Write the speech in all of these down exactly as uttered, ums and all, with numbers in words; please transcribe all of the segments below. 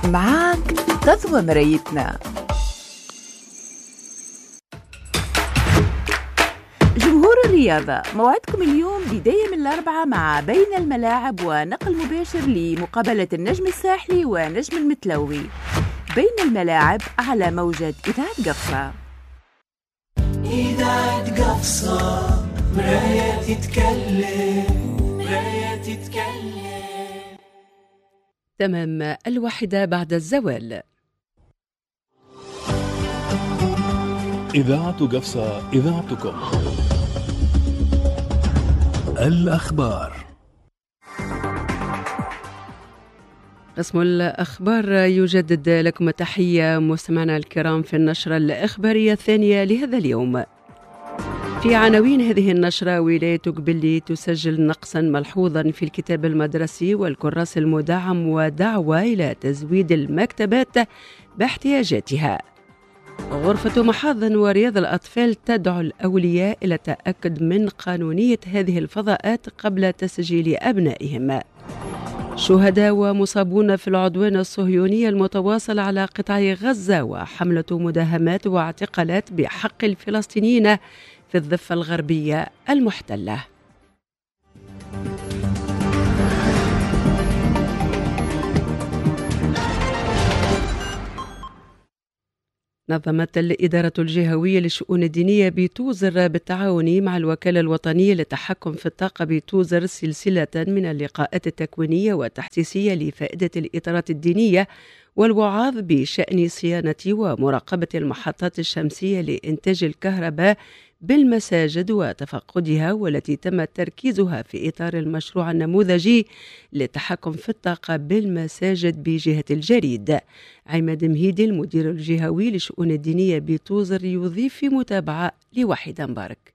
معاك تضوى مرايتنا. جمهور الرياضة، موعدكم اليوم بداية من الأربعة مع بين الملاعب ونقل مباشر لمقابلة النجم الساحلي ونجم المتلوي. بين الملاعب على موجة إذاعة قفصة. إذاعة قفصة، مراية تتكلم، مراية تتكلم. تمام الواحدة بعد الزوال. إذاعة قفصة، إذاعتكم. الأخبار. قسم الأخبار يجدد لكم التحية مستمعنا الكرام في النشرة الإخبارية الثانية لهذا اليوم. في عناوين هذه النشرة: ولاية قبلي تسجل نقصا ملحوظا في الكتاب المدرسي والكراس المدعم ودعوة إلى تزويد المكتبات باحتياجاتها. غرفة محافظ ورياض الأطفال تدعو الأولياء إلى التأكد من قانونية هذه الفضاءات قبل تسجيل أبنائهم. شهداء ومصابون في العدوان الصهيوني المتواصل على قطاع غزة وحملة مداهمات واعتقالات بحق الفلسطينيين في الضفة الغربية المحتلة. نظمت الإدارة الجهوية للشؤون الدينية بتوزر بالتعاون مع الوكالة الوطنية للتحكم في الطاقة بتوزر سلسلة من اللقاءات التكوينية والتحسيسية لفائدة الإطارات الدينية والوعاظ بشأن صيانة ومراقبة المحطات الشمسية لإنتاج الكهرباء بالمساجد وتفقدها، والتي تم تركيزها في إطار المشروع النموذجي للتحكم في الطاقة بالمساجد بجهة الجريد. عماد مهيدي المدير الجهوي للشؤون الدينية بتوزر يضيف في متابعة لوحيد مبارك.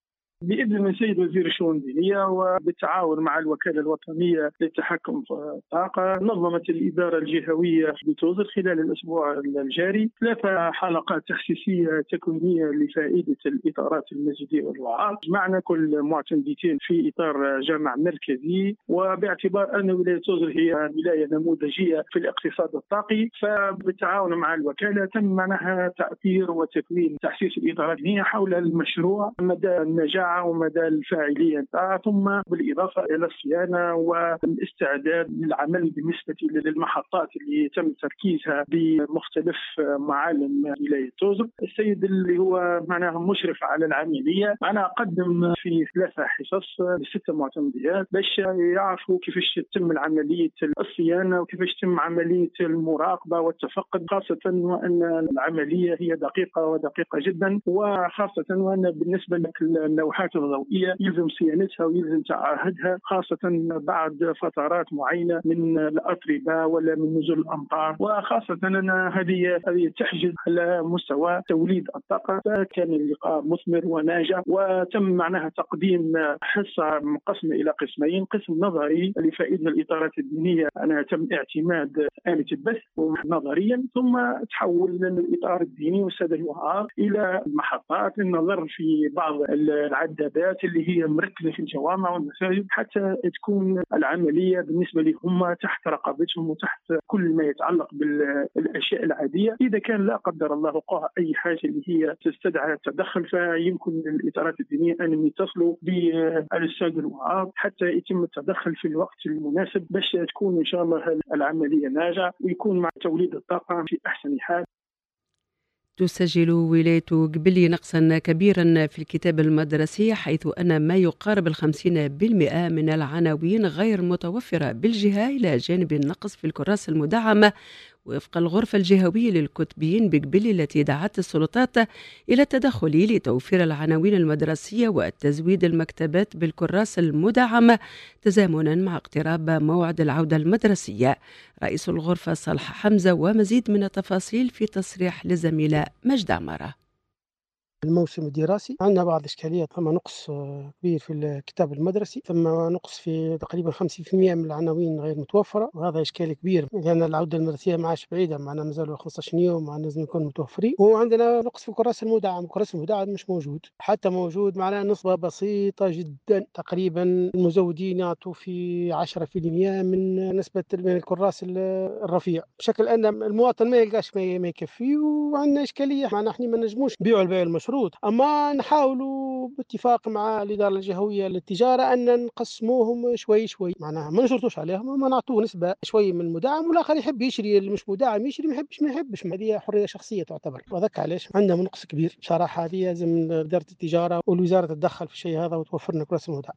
بإذن من سيد وزير الشؤون الدينية وبالتعاون مع الوكالة الوطنية للتحكم في الطاقة، نظمت الإدارة الجهوية بتوزر خلال الأسبوع الجاري ثلاثة حلقات تحسيسية تكوينية لفائدة الإطارات المسجدية والوعاظ. جمعنا كل معتمدين في إطار جامع مركزي، وباعتبار أن ولاية توزر هي ولاية نموذجية في الاقتصاد الطاقي، فبالتعاون مع الوكالة تم معناها تأثير وتكوين تحسيس الإطارات الدينية حول المشروع مدى النجاح ومدى الفاعلية، ثم بالإضافة إلى الصيانة والاستعداد للعمل بالنسبة للمحطات اللي تم تركيزها بمختلف معالم ولاية توزر. السيد اللي هو معناها مشرف على العملية معناها قدم في ثلاثة حصص لستة معتمديات باش يعرفوا كيفاش تتم العملية الصيانة وكيفاش تتم عملية المراقبة والتفقد، خاصة وأن العملية هي دقيقة ودقيقة جدا، وخاصة وأن بالنسبة للوحات الضوئية يلزم صيانتها ويلزم تعهدها، خاصة بعد فترات معينة من الأتربة ولا من نزول الأمطار، وخاصة أن هذه هذه تحجز على مستوى توليد الطاقة. فكان اللقاء مثمر وناجح، وتم معناها تقديم حصة مقسمة إلى قسمين: قسم نظري لفائدة الإطارات الدينية، أنا تم اعتماد آلة البث نظريا، ثم تحول الإطار الديني والسادة الوعاظ إلى المحطات للنظر في بعض العدادات اللي هي مركزة في الجوامع والمساجد، حتى تكون العملية بالنسبة لهم تحت رقابتهم وتحت كل ما يتعلق بالأشياء العادية. إذا كان لا قدر الله وقع أي حاجة اللي هي تستدعي التدخل، فيمكن الإطارات الدينية أن يتصلوا بالسادة الوعاظ حتى يتم التدخل في الوقت المناسب باش تكون إن شاء الله العملية ناجعة ويكون مع توليد الطاقة في أحسن حال. تسجل ولاية قبلي نقصا كبيرا في الكتاب المدرسي، حيث أن ما يقارب الخمسين بالمئة من العناوين غير متوفرة بالجهة، إلى جانب النقص في الكراس المدعمة، وفق الغرفة الجهوية للكتبين بقبلي التي دعت السلطات إلى التدخل لتوفير العناوين المدرسية وتزويد المكتبات بالكراس المدعمة تزامنا مع اقتراب موعد العودة المدرسية. رئيس الغرفة صالح حمزة، ومزيد من التفاصيل في تصريح للزميلة مجد عمارة. الموسم الدراسي. عندنا بعض الإشكاليات، ثم نقص كبير في الكتاب المدرسي، ثم نقص في تقريبا خمسين بالمئة من العناوين غير متوفرة، وهذا إشكال كبير لأن العودة المدرسية ما عادش بعيدة، معنا مازالوا خمسة عشر يوم معنا لازم نكون متوفرين. وعندنا نقص في الكراس المدعم، الكراس المدعم مش موجود، حتى موجود معنا نسبة بسيطة جدا، تقريبا المزودين يعطوا في عشرة بالمئة من نسبة من الكراس الرفيع، بشكل أن المواطن ما يلقاش ما يكفي. وعندنا إشكالية، معنا احنا ما نجموش نبيعوا البيع المشروط، أما نحاولوا باتفاق مع الإدارة الجهوية للتجارة أن نقسموهم شوي شوي، معناها ما نشرطوش عليهم، وما نعطوه نسبة شوي من المدعم، والآخر يحب يشري اللي مش مدعم يشري، ما يحبش ما يحبش، هذه حرية شخصية تعتبر. وذاك علاش عندنا نقص كبير بصراحة. هذه لازم إدارة التجارة والوزارة تتدخل في الشيء هذا وتوفرنا كراس المدعم.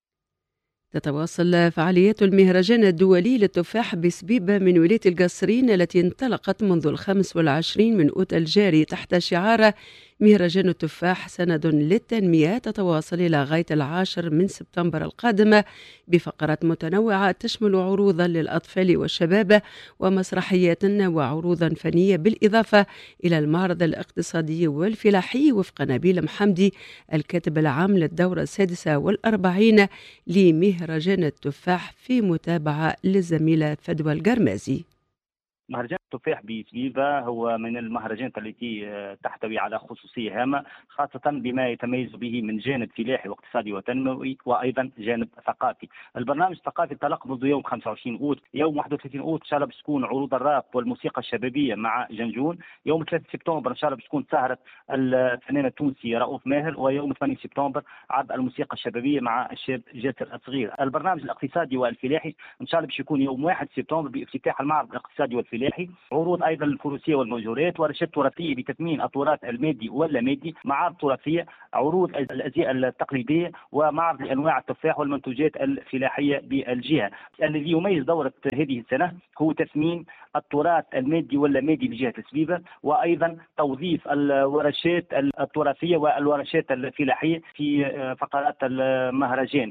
تتواصل فعاليات المهرجان الدولي للتفاح بسبيبة من ولاية القصرين التي انطلقت منذ الخامس والعشرين من أوت الجاري تحت شعار مهرجان التفاح سند للتنمية، تتواصل إلى غاية العاشر من سبتمبر القادم بفقرات متنوعة تشمل عروضا للأطفال والشباب ومسرحيات وعروضا فنية، بالإضافة إلى المعرض الاقتصادي والفلاحي وفق نبيل محمدي الكاتب العام للدورة السادسة والأربعين لمهرجان التفاح، في متابعة للزميلة فدوى القرمازي. مهرجان التفاح بسبيبة هو من المهرجانات التي تحتوي على خصوصية هامة، خاصة بما يتميز به من جانب فلاحي واقتصادي وتنموي وأيضا جانب ثقافي. البرنامج الثقافي انطلق منذ يوم خمسة وعشرين أوت، يوم واحد وثلاثين أوت إن شاء الله بتكون عروض الراب والموسيقى الشبابية مع جنجون، يوم ثلاثة سبتمبر إن شاء الله بتكون سهرة الفنان التونسي رؤوف ماهر، ويوم ثمانية سبتمبر عرض الموسيقى الشبابية مع الشاب جاسر الصغير. البرنامج الاقتصادي والفلاحي إن شاء الله بيكون يوم واحد سبتمبر بافتتاح المعرض الاقتصادي والفلاحي، عروض ايضا الفروسيه والمجورات، ورشات تراثيه بتثمين التراث المادي ولا مادي، معارض تراثيه، عروض الازياء التقليديه، ومعرض لانواع التفاح والمنتوجات الفلاحيه بالجهه. الذي يميز دوره هذه السنه هو تثمين التراث المادي ولا مادي بجهه سبيبه، وايضا توظيف الورشات التراثيه والورشات الفلاحيه في فقرات المهرجان.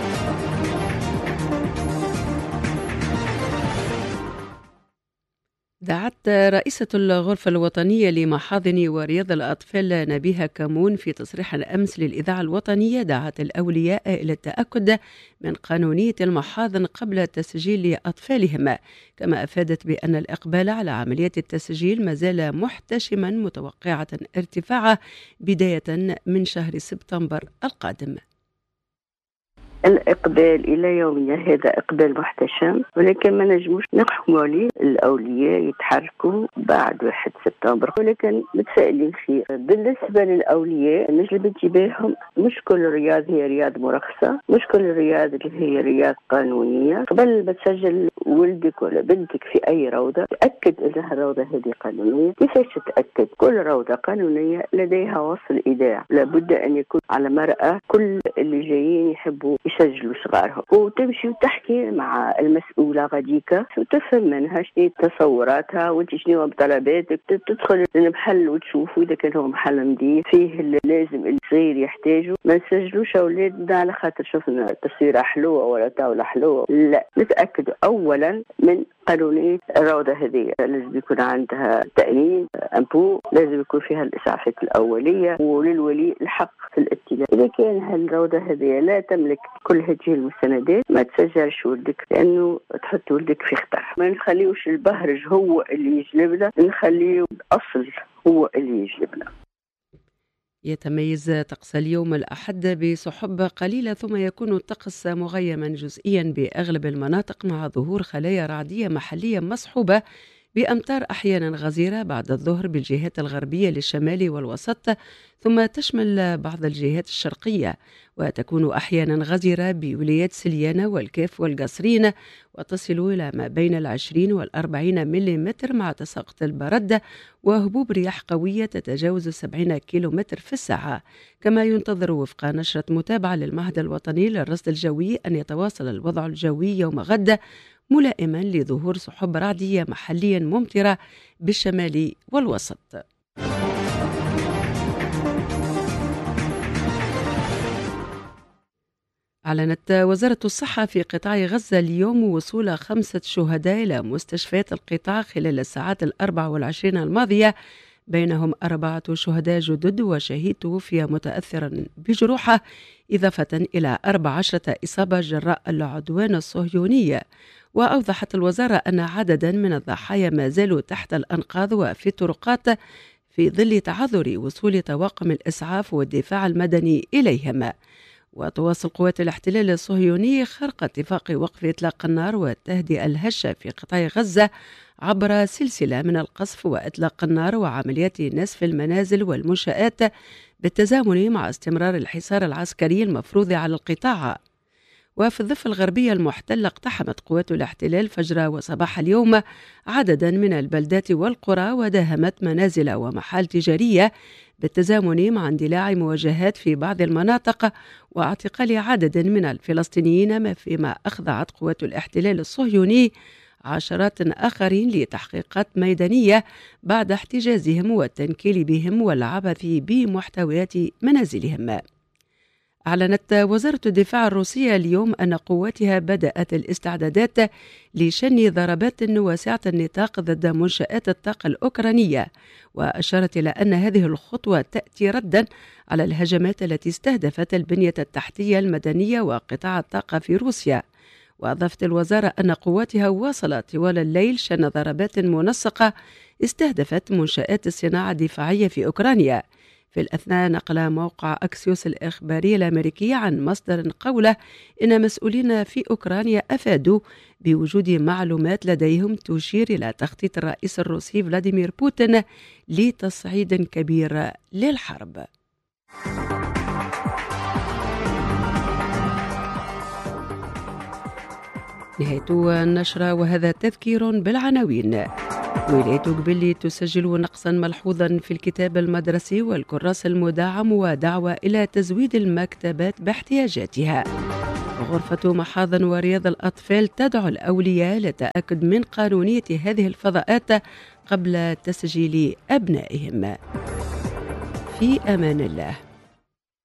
دعت رئيسة الغرفة الوطنية لمحاضن ورياض الأطفال نبيهة كمون في تصريح أمس للإذاعة الوطنية، دعت الأولياء إلى التأكد من قانونية المحاضن قبل تسجيل أطفالهم، كما أفادت بأن الإقبال على عمليات التسجيل ما زال محتشما، متوقعة ارتفاعه بداية من شهر سبتمبر القادم. الإقبال إلى يومنا هذا إقبال محتشم، ولكن ما نجموش نحكموا عليه. الأولياء يتحركوا بعد واحد سبتمبر، ولكن متفائلين خير. بالنسبة للأولياء نجلب انتباههم، مش كل رياض هي رياض مرخصة، مش كل رياض هي رياض قانونية. قبل ما تسجل ولدك ولا بنتك في أي روضة تأكد أن الروضة هذه قانونية. كيفاش تتأكد؟ كل روضة قانونية لديها وصل إيداع، لابد أن يكون على مرأة كل اللي جايين يحبوا يسجلوا صغارهم، وتمشي وتحكي مع المسؤولة غاديكا وتفهم منها شنو تصوراتها وانت شنو بطلباتك. تدخل المحل وتشوف إذا كان هو محل نظيف فيه اللي لازم الصغير يحتاجه. ما نسجلوش أولادنا على خاطر شفنا تصويرة حلوة ولا طاولة حلوة، لا، نتأكد أولا من قانونية الروضة هذه. لازم يكون عندها تأمين أمبو، لازم يكون فيها الإسعافات الأولية، وللولي الحق في الاتلاف. إذا كان هالروضة هذه لا تملك كل هذه المستندات ما تسجلش ولدك، لأنه تحط ولدك في خطر. ما نخليوش البهرج هو اللي يجلبنا، نخليه الأصل هو اللي يجلبنا. يتميز طقس اليوم الأحد بسحب قليلة، ثم يكون الطقس مغيما جزئيا بأغلب المناطق مع ظهور خلايا رعدية محلية مصحوبة بأمطار أحيانا غزيرة بعد الظهر بالجهات الغربية للشمال والوسط، ثم تشمل بعض الجهات الشرقية، وتكون أحيانا غزيرة بولايات سليانة والكاف والقصرين، وتصل إلى ما بين العشرين والأربعين مليمتر مع تساقط البرد وهبوب رياح قوية تتجاوز سبعين كيلومتر في الساعة. كما ينتظر وفق نشرة متابعة للمعهد الوطني للرصد الجوي أن يتواصل الوضع الجوي يوم غد ملائما لظهور سحب رعدية محليا ممطرة بالشمال والوسط. أعلنت وزارة الصحة في قطاع غزة اليوم وصول خمسة شهداء إلى مستشفيات القطاع خلال الساعات الأربع والعشرين الماضية بينهم أربعة شهداء جدد وشهيد توفي متأثرا بجروحه، إضافة إلى أربع عشرة إصابة جراء العدوان الصهيوني. وأوضحت الوزارة أن عددا من الضحايا ما زالوا تحت الأنقاض وفي الطرقات في ظل تعذر وصول طواقم الإسعاف والدفاع المدني إليهم. وتواصل قوات الاحتلال الصهيوني خرق اتفاق وقف إطلاق النار والتهدئة الهشة في قطاع غزة عبر سلسلة من القصف وإطلاق النار وعمليات نسف المنازل والمنشآت بالتزامن مع استمرار الحصار العسكري المفروض على القطاع. وفي الضفة الغربية المحتلة اقتحمت قوات الاحتلال فجر وصباح اليوم عددا من البلدات والقرى وداهمت منازل ومحال تجارية بالتزامن مع اندلاع مواجهات في بعض المناطق واعتقال عدد من الفلسطينيين، فيما أخضعت قوات الاحتلال الصهيوني عشرات آخرين لتحقيقات ميدانية بعد احتجازهم والتنكيل بهم والعبث بمحتويات منازلهم. أعلنت وزارة الدفاع الروسية اليوم أن قواتها بدأت الاستعدادات لشن ضربات واسعة النطاق ضد منشآت الطاقة الأوكرانية، وأشارت إلى أن هذه الخطوة تأتي ردا على الهجمات التي استهدفت البنية التحتية المدنية وقطاع الطاقة في روسيا. وأضافت الوزارة أن قواتها واصلت طوال الليل شن ضربات منسقة استهدفت منشآت الصناعة الدفاعية في أوكرانيا. في الأثناء نقل موقع أكسيوس الإخباري الأمريكي عن مصدر قوله إن مسؤولين في أوكرانيا أفادوا بوجود معلومات لديهم تشير إلى تخطيط الرئيس الروسي فلاديمير بوتين لتصعيد كبير للحرب. نهاية النشرة وهذا تذكير بالعناوين. ولاية قبلي تسجل نقصا ملحوظا في الكتاب المدرسي والكراس المدعم ودعوة إلى تزويد المكتبات باحتياجاتها. غرفة محاضن ورياض الأطفال تدعو الأولياء للتأكد من قانونية هذه الفضاءات قبل تسجيل أبنائهم. في أمان الله.